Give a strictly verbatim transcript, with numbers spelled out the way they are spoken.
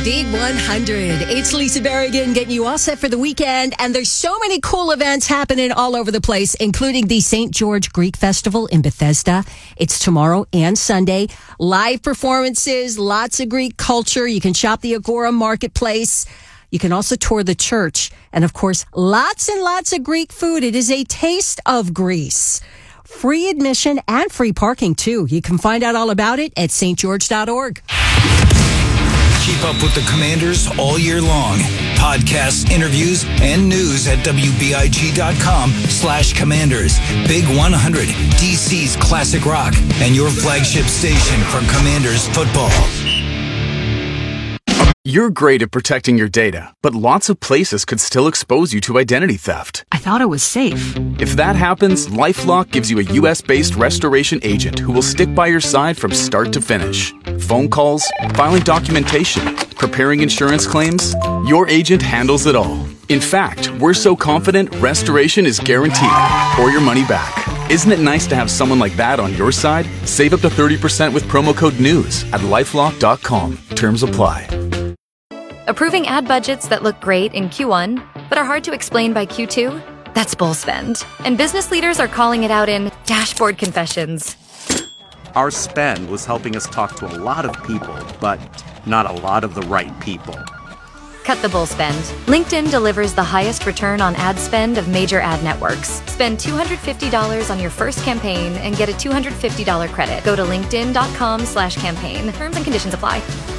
Big one hundred. It's Lisa Berrigan getting you all set for the weekend. And there's so many cool events happening all over the place, including the Saint George Greek Festival in Bethesda. It's tomorrow and Sunday. Live performances, lots of Greek culture. You can shop the Agora Marketplace. You can also tour the church. And of course, lots and lots of Greek food. It is a taste of Greece. Free admission and free parking, too. You can find out all about it at s t george dot org. Keep up with the Commanders all year long. Podcasts, interviews, and news at W B I G dot com slash Commanders. Big one hundred, D C's classic rock, and your flagship station for Commanders football. You're great at protecting your data, but lots of places could still expose you to identity theft. I thought it was safe. If that happens, LifeLock gives you a U S-based restoration agent who will stick by your side from start to finish. Phone calls, filing documentation, preparing insurance claims, your agent handles it all. In fact, we're so confident restoration is guaranteed or your money back. Isn't it nice to have someone like that on your side? Save up to thirty percent with promo code NEWS at lifelock dot com. Terms apply. Approving ad budgets that look great in Q one, but are hard to explain by Q two? That's bull spend. And business leaders are calling it out in dashboard confessions. Our spend was helping us talk to a lot of people, but not a lot of the right people. Cut the bull spend. LinkedIn delivers the highest return on ad spend of major ad networks. Spend two hundred fifty dollars on your first campaign and get a two hundred fifty dollars credit. Go to linkedin dot com slash campaign. Terms and conditions apply.